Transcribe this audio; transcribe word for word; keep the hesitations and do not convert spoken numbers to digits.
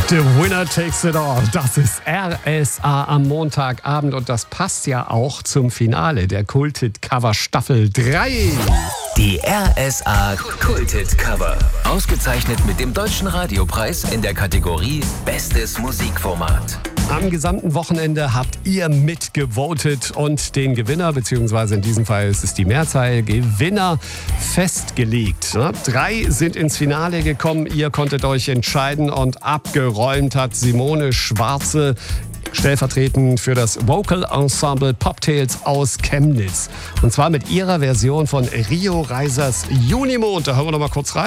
The Winner Takes It All. Das ist R S A am Montagabend und das passt ja auch zum Finale der Kulthit Cover Staffel drei. Die R S A Kulthit Cover. Ausgezeichnet mit dem Deutschen Radiopreis in der Kategorie Bestes Musikformat. Am gesamten Wochenende habt ihr mitgevotet und den Gewinner, beziehungsweise in diesem Fall ist es die Mehrzahl, Gewinner festgelegt. Drei sind ins Finale gekommen, ihr konntet euch entscheiden und abgeräumt hat Simone Schwarze, stellvertretend für das Vocal Ensemble Poptails aus Chemnitz. Und zwar mit ihrer Version von Rio Reisers Junimond. Da hören wir noch mal kurz rein.